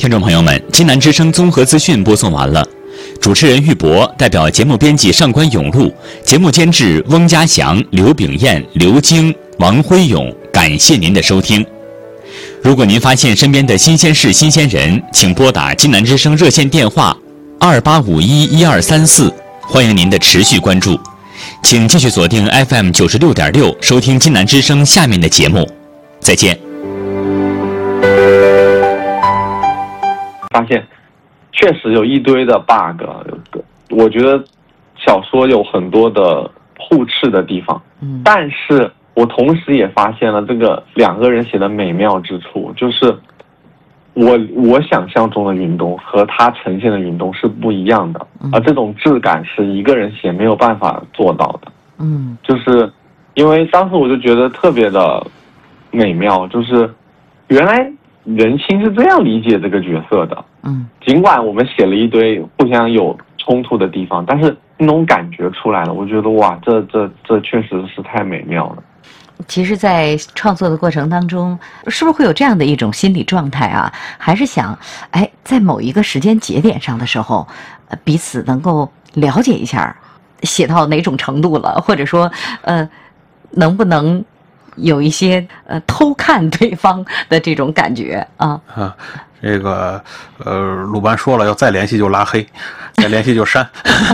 听众朋友们，金南之声综合资讯播送完了。主持人玉博代表节目编辑上官永路，节目监制翁家祥、刘炳燕、刘晶、王辉勇。感谢您的收听。如果您发现身边的新鲜事、新鲜人，请拨打金南之声热线电话28511234，欢迎您的持续关注。请继续锁定 FM 96.6，收听金南之声下面的节目。再见。 发现确实有一堆的 bug， 我觉得小说有很多的互斥的地方，但是我同时也发现了这个两个人写的美妙之处，就是我想象中的云东和他呈现的云东是不一样的，而这种质感是一个人写没有办法做到的。就是因为当时我就觉得特别的美妙，就是原来任清是这样理解这个角色的。尽管我们写了一堆互相有冲突的地方，但是那种感觉出来了，我觉得哇，这确实是太美妙了。 其实在创作的过程当中，是不是会有这样的一种心理状态啊？还是想在某一个时间节点上的时候，彼此能够了解一下写到哪种程度了，或者说能不能有一些偷看对方的这种感觉啊？ 这个鲁班说了，要再联系就拉黑，再联系就删。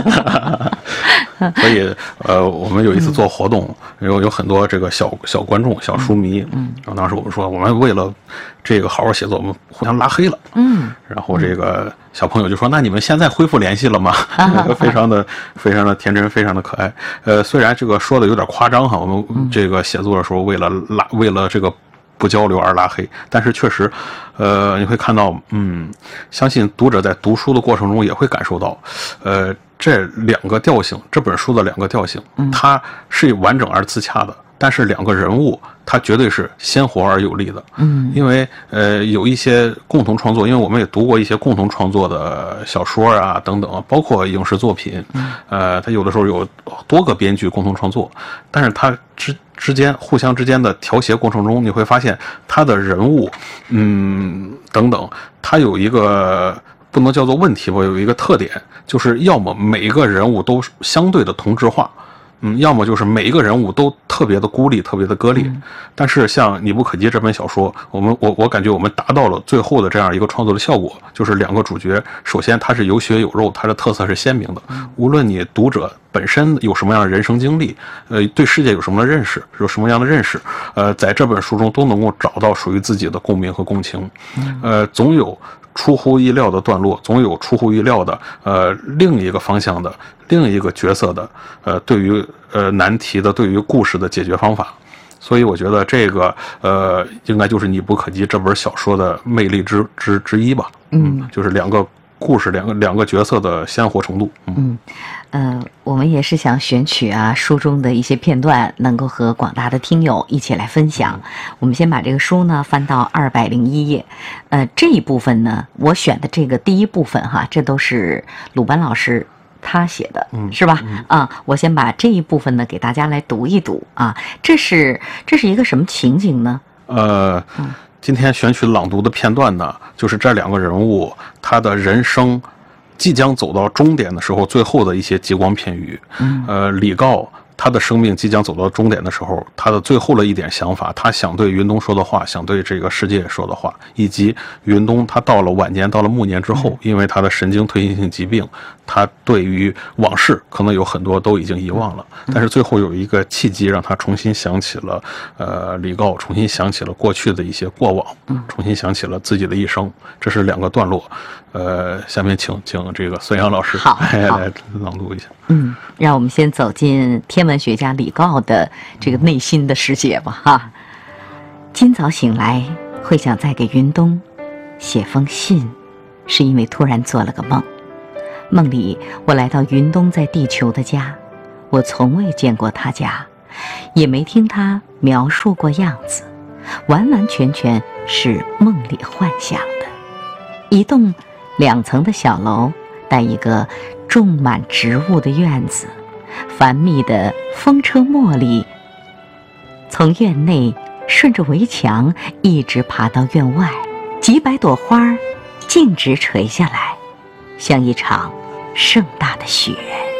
所以我们有一次做活动，有很多这个小观众、小书迷，然后当时我们说，我们为了这个好好写作，我们互相拉黑了。然后这个小朋友就说：“那你们现在恢复联系了吗？”非常的天真，非常的可爱。虽然这个说的有点夸张哈，我们这个写作的时候为了这个不交流而拉黑，但是确实，你会看到，相信读者在读书的过程中也会感受到，这两个调性，这本书的两个调性，它是完整而自洽的，但是两个人物，它绝对是鲜活而有力的。因为有一些共同创作，因为我们也读过一些共同创作的小说啊等等，包括影视作品，它有的时候有多个编剧共同创作，但是它互相之间的调谐过程中，你会发现他的人物，等等，他有一个不能叫做问题吧，有一个特点，就是要么每一个人物都相对的同质化，要么就是每一个人物都特别的孤立，特别的割裂。但是像《你不可及》这本小说，我感觉我们达到了最后的这样一个创作的效果，就是两个主角，首先他是有血有肉，他的特色是鲜明的。无论你读者本身有什么样的人生经历，对世界有什么认识，有什么样的认识，在这本书中都能够找到属于自己的共鸣和共情。总有出乎意料的段落，总有出乎意料的另一个方向的另一个角色的对于难题的对于故事的解决方法。所以我觉得这个应该就是《你不可及》这本小说的魅力之一吧。就是两个故事两个角色的鲜活程度。 我们也是想选取书中的一些片段，能够和广大的听友一起来分享。我们先把这个书呢翻到201页，这一部分呢，我选的这个第一部分这都是鲁班老师他写的，是吧？我先把这一部分呢给大家来读一读啊。这是一个什么情景呢？ 今天选取朗读的片段呢，就是这两个人物他的人生即将走到终点的时候，最后的一些极光片语。李诰他的生命即将走到终点的时候，他的最后的一点想法，他想对云东说的话，想对这个世界说的话，以及云东他到了晚年，到了暮年之后，因为他的神经退行性疾病，他对于往事可能有很多都已经遗忘了，但是最后有一个契机让他重新想起了李诰，重新想起了过去的一些过往，重新想起了自己的一生。这是两个段落。下面请这个孙杨老师来朗读一下。 让我们先走进天文学家李诰的这个内心的世界吧。今早醒来会想再给云东写封信，是因为突然做了个梦。梦里我来到云东在地球的家，我从未见过他家，也没听他描述过样子，完完全全是梦里幻想的。一栋2层的小楼，带一个种满植物的院子，繁密的风车茉莉从院内顺着围墙一直爬到院外，几百朵花径直垂下来，像一场盛大的雪。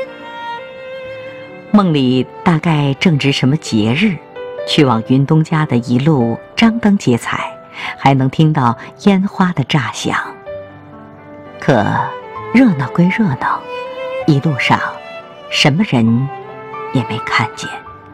梦里大概正值什么节日，去往云东家的一路张灯结彩，还能听到烟花的炸响。可热闹归热闹，一路上什么人也没看见。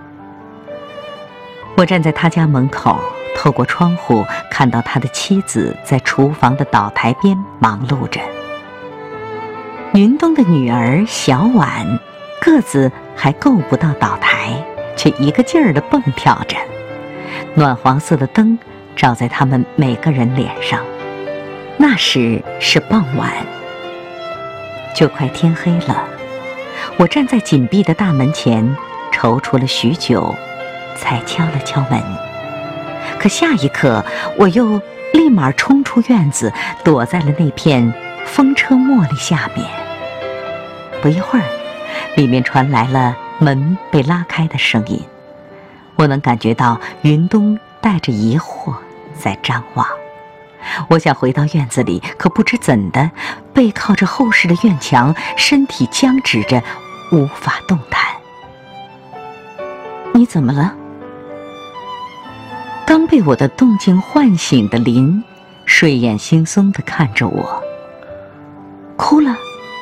我站在他家门口，透过窗户看到他的妻子在厨房的岛台边忙碌着。云东的女儿小婉个子还够不到岛台，却一个劲儿地蹦跳着。暖黄色的灯照在他们每个人脸上。那时是傍晚，就快天黑了。我站在紧闭的大门前，踌躇了许久，才敲了敲门。可下一刻，我又立马冲出院子，躲在了那片风车茉莉下面。不一会儿，里面传来了门被拉开的声音。我能感觉到云东带着疑惑在张望。我想回到院子里，可不知怎的，背靠着厚实的院墙，身体僵直着，无法动弹。你怎么了？刚被我的动静唤醒的林，睡眼惺忪地看着我。哭了？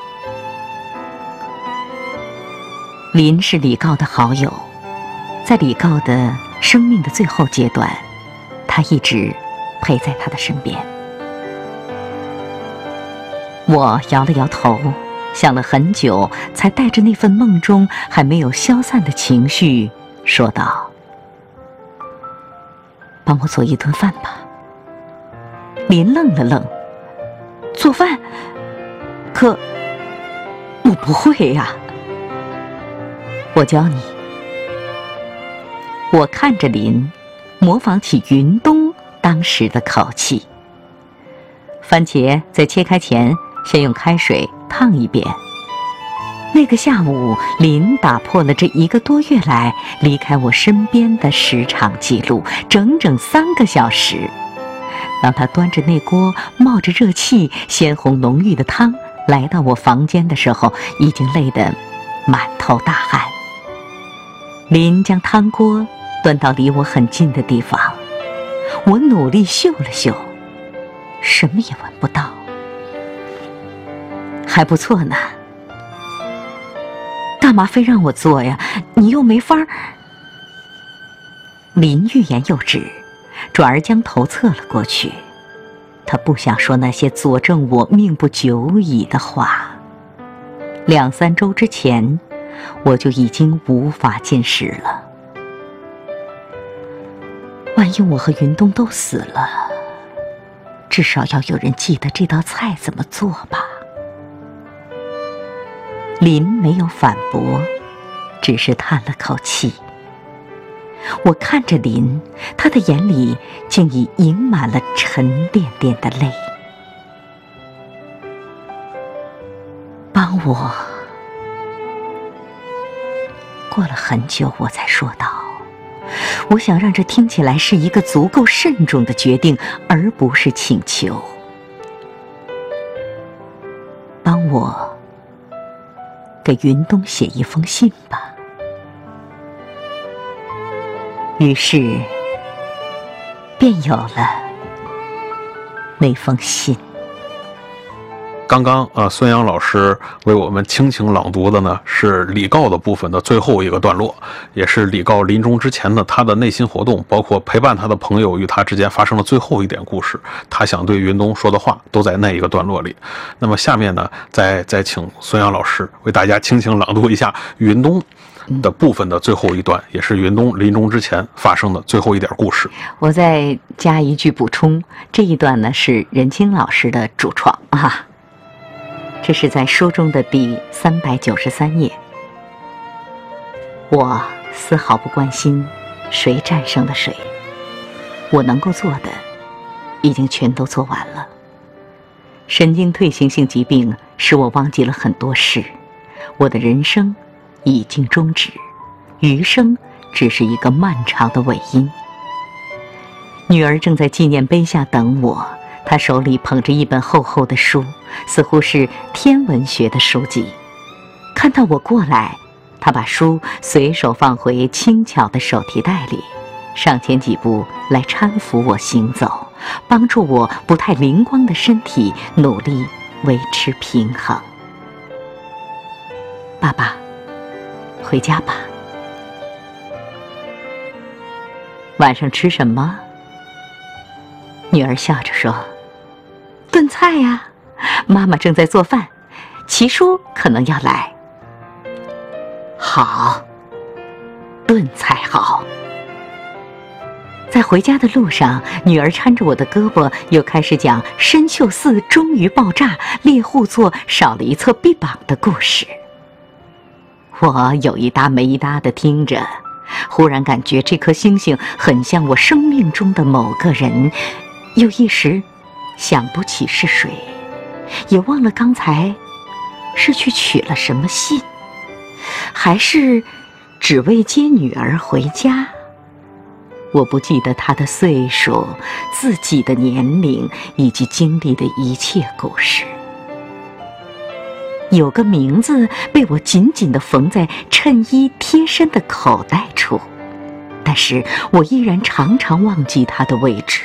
林是李诰的好友，在李诰的生命的最后阶段，他一直陪在他的身边。我摇了摇头，想了很久，才带着那份梦中还没有消散的情绪说道：帮我做一顿饭吧。林愣了愣，做饭？可我不会呀。我教你。我看着林，模仿起云东当时的口气。番茄在切开前，先用开水烫一遍。那个下午，林打破了这1个多月来离开我身边的时长记录，整整3个小时。当他端着那锅冒着热气、鲜红浓郁的汤来到我房间的时候，已经累得满头大汗。林将汤锅端到离我很近的地方，我努力嗅了嗅，什么也闻不到。还不错呢。干嘛非让我做呀？你又没法儿。林欲言又止，转而将头侧了过去。他不想说那些佐证我命不久矣的话。2、3周之前，我就已经无法进食了。万一我和云东都死了，至少要有人记得这道菜怎么做吧。林没有反驳，只是叹了口气。我看着林，他的眼里竟已盈满了沉甸甸的泪。帮我。过了很久，我才说道：我想让这听起来是一个足够慎重的决定，而不是请求。帮我给云东写一封信吧。于是便有了那封信。 刚刚孙杨老师为我们倾情朗读的呢是李诰的部分的最后一个段落，也是李诰临终之前的他的内心活动，包括陪伴他的朋友与他之间发生的最后一点故事，他想对云东说的话都在那一个段落里。那么下面呢再请孙杨老师为大家倾情朗读一下云东的部分的最后一段，也是云东临终之前发生的最后一点故事。 我再加一句补充，这一段呢是任清老师的主创啊。这是在书中的第393页。我丝毫不关心谁战胜了谁，我能够做的已经全都做完了。神经退行性疾病使我忘记了很多事，我的人生已经终止，余生只是一个漫长的尾音。女儿正在纪念碑下等我， 他手里捧着一本厚厚的书，似乎是天文学的书籍。看到我过来，他把书随手放回轻巧的手提袋里，上前几步来搀扶我行走，帮助我不太灵光的身体努力维持平衡。爸爸，回家吧。晚上吃什么？女儿笑着说：炖菜呀，妈妈正在做饭，齐叔可能要来。好，炖菜好。在回家的路上，女儿搀着我的胳膊，又开始讲深秀寺终于爆炸，猎户座少了一侧臂膀的故事。我有一搭没一搭地听着，忽然感觉这颗星星很像我生命中的某个人，又一时想不起是谁，也忘了刚才是去取了什么信，还是只为接女儿回家。我不记得她的岁数、自己的年龄以及经历的一切故事。有个名字被我紧紧地缝在衬衣贴身的口袋处，但是我依然常常忘记它的位置。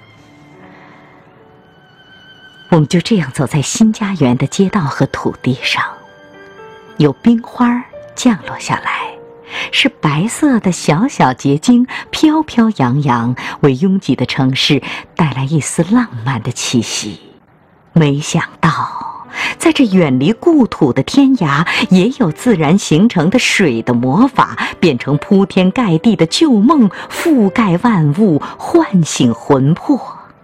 我们就这样走在新家园的街道和土地上，有冰花降落下来，是白色的小小结晶，飘飘扬扬，为拥挤的城市带来一丝浪漫的气息。没想到在这远离故土的天涯，也有自然形成的水的魔法，变成铺天盖地的旧梦，覆盖万物，唤醒魂魄。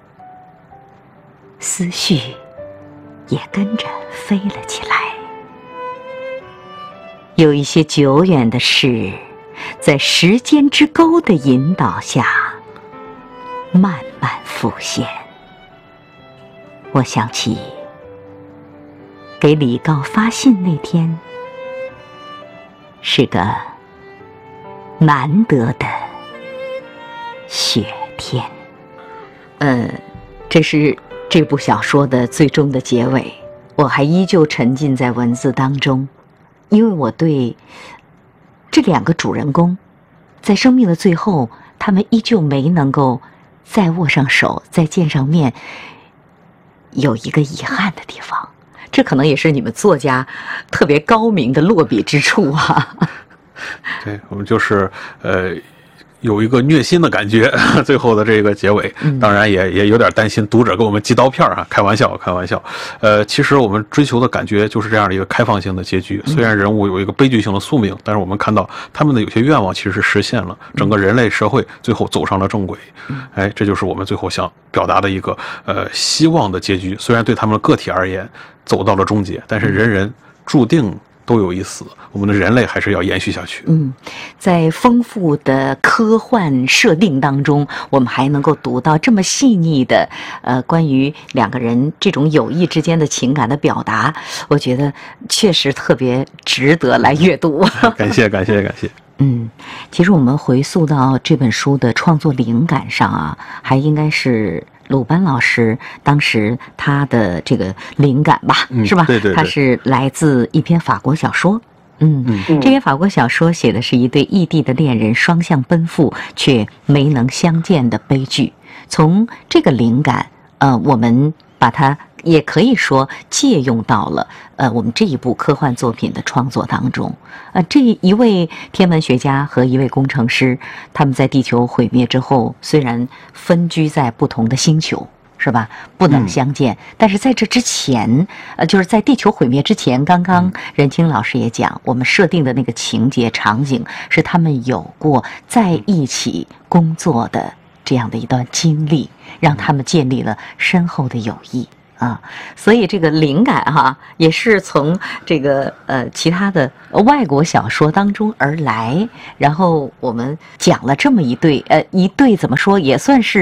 思绪也跟着飞了起来。有一些久远的事，在时间之钩的引导下，慢慢浮现。我想起给李诰发信那天，是个难得的雪天。这是这部小说的最终的结尾，我还依旧沉浸在文字当中，因为我对这两个主人公在生命的最后，他们依旧没能够再握上手，再见上面，有一个遗憾的地方。这可能也是你们作家特别高明的落笔之处啊。 对，我们就是有一个虐心的感觉，最后的这个结尾，当然也有点担心读者给我们寄刀片啊，开玩笑。其实我们追求的感觉就是这样的一个开放性的结局。虽然人物有一个悲剧性的宿命，但是我们看到他们的有些愿望其实是实现了，整个人类社会最后走上了正轨。这就是我们最后想表达的一个希望的结局。虽然对他们的个体而言走到了终结，但是人人注定都有一死，我们的人类还是要延续下去。 在丰富的科幻设定当中，我们还能够读到这么细腻的关于两个人这种友谊之间的情感的表达，我觉得确实特别值得来阅读。 感谢。 其实我们回溯到这本书的创作灵感上啊，还应该是鲁班老师当时他的这个灵感吧，是吧？ 对。 他是来自一篇法国小说。这篇法国小说写的是一对异地的恋人双向奔赴却没能相见的悲剧。从这个灵感，我们把它也可以说借用到了我们这一部科幻作品的创作当中。这一位天文学家和一位工程师，他们在地球毁灭之后，虽然分居在不同的星球，是吧？不能相见。但是在这之前，就是在地球毁灭之前，刚刚任清老师也讲，我们设定的那个情节场景是他们有过在一起工作的这样的一段经历，让他们建立了深厚的友谊。所以这个灵感也是从这个其他的外国小说当中而来。然后我们讲了这么一对怎么说也算是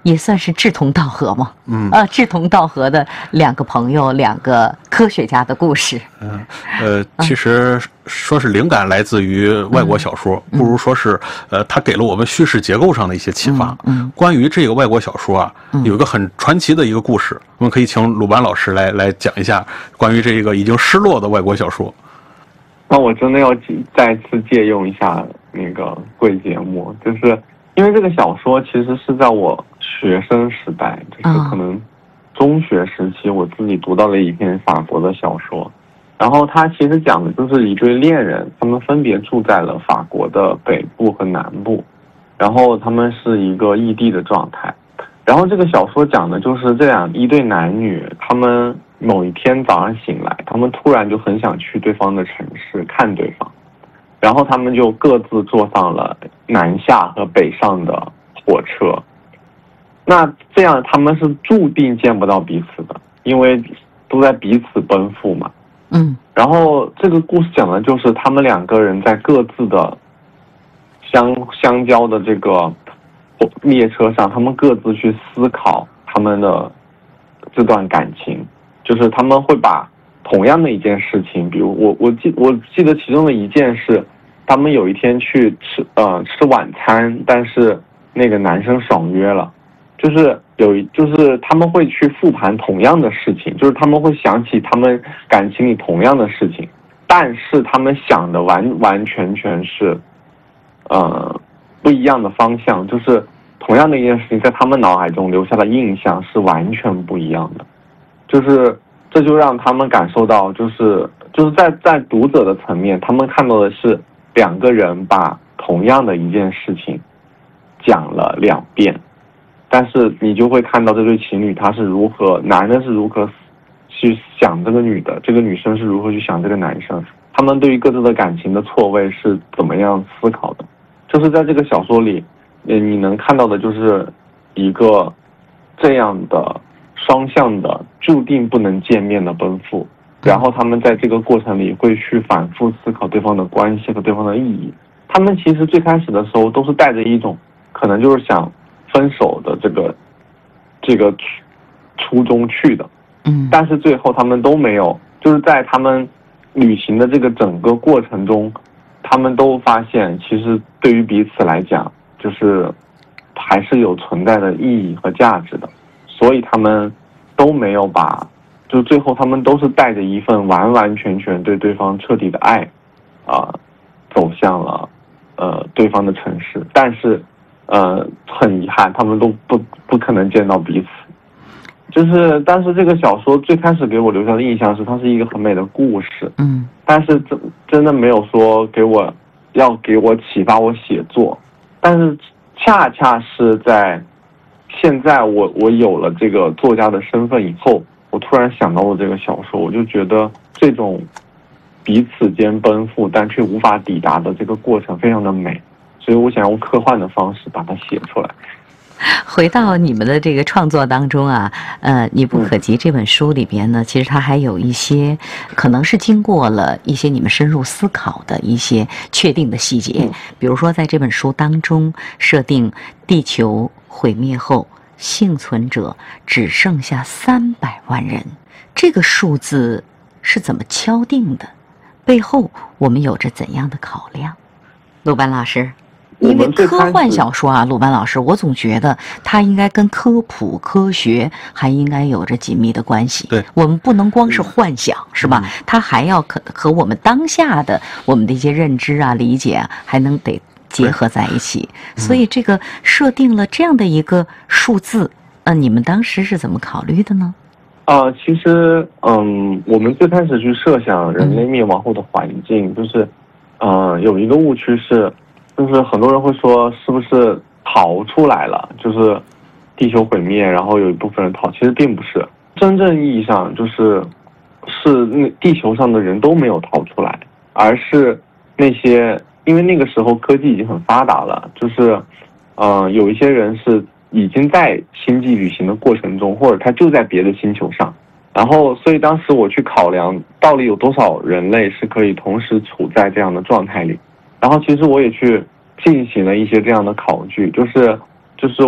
也算是志同道合嘛。志同道合的两个朋友，两个科学家的故事。 其实说是灵感来自于外国小说，不如说是它给了我们叙事结构上的一些启发。关于这个外国小说啊，有一个很传奇的一个故事，我们可以请鲁班老师来讲一下关于这个已经失落的外国小说。 那我真的要再次借用一下那个贵节目，就是因为这个小说其实是在我学生时代，就是可能中学时期，我自己读到了一篇法国的小说，然后它其实讲的就是一对恋人，他们分别住在了法国的北部和南部，然后他们是一个异地的状态。然后这个小说讲的就是这样一对男女，他们某一天早上醒来，他们突然就很想去对方的城市看对方，然后他们就各自坐上了南下和北上的火车。那这样他们是注定见不到彼此的，因为都在彼此奔赴嘛。然后这个故事讲的就是他们两个人在各自的相交的这个列车上，他们各自去思考他们的这段感情，就是他们会把同样的一件事情，比如我记得其中的一件事，他们有一天去吃晚餐，但是那个男生爽约了，就是他们会去复盘同样的事情，就是他们会想起他们感情里同样的事情，但是他们想的完完全全是不一样的方向，就是同样的一件事情在他们脑海中留下的印象是完全不一样的，就是这就让他们感受到，就是在读者的层面，他们看到的是两个人把同样的一件事情讲了2遍，但是你就会看到这对情侣他是如何，男的是如何去想这个女的，这个女生是如何去想这个男生，他们对于各自的感情的错位是怎么样思考的。就是在这个小说里，你能看到的就是一个这样的双向的注定不能见面的奔赴，然后他们在这个过程里会去反复思考对方的关系和对方的意义。他们其实最开始的时候都是带着一种可能就是想分手的这个初衷去的，但是最后他们都没有，就是在他们旅行的这个整个过程中，他们都发现其实对于彼此来讲，就是还是有存在的意义和价值的，所以他们都没有就最后他们都是带着一份完完全全对对方彻底的爱，走向了对方的城市，但是很遗憾，他们都不可能见到彼此。但是这个小说最开始给我留下的印象是，它是一个很美的故事，但是真的没有说给我启发我写作，但是恰恰是在现在我有了这个作家的身份以后，我突然想到了这个小说，我就觉得这种彼此间奔赴但却无法抵达的这个过程非常的美，所以我想用科幻的方式把它写出来。 回到你们的这个创作当中啊，你不可及这本书里边呢，其实它还有一些可能是经过了一些你们深入思考的一些确定的细节，比如说在这本书当中设定地球毁灭后幸存者只剩下300万人，这个数字是怎么敲定的？背后我们有着怎样的考量？鲁班老师。因为科幻小说啊，鲁班老师，我总觉得它应该跟科普科学还应该有着紧密的关系。 对， 我们不能光是幻想，是吧？它还要和我们当下的我们的一些认知啊、理解啊，还能得结合在一起。所以这个设定了这样的一个数字，你们当时是怎么考虑的呢？ 其实，我们最开始去设想人类灭亡后的环境，就是有一个误区是。就是很多人会说是不是逃出来了，就是地球毁灭然后有一部分人逃，其实并不是，真正意义上是地球上的人都没有逃出来，而是那些因为那个时候科技已经很发达了，就是有一些人是已经在星际旅行的过程中，或者他就在别的星球上，然后所以当时我去考量到底有多少人类是可以同时处在这样的状态里，然后其实我也去进行了一些这样的考据，就是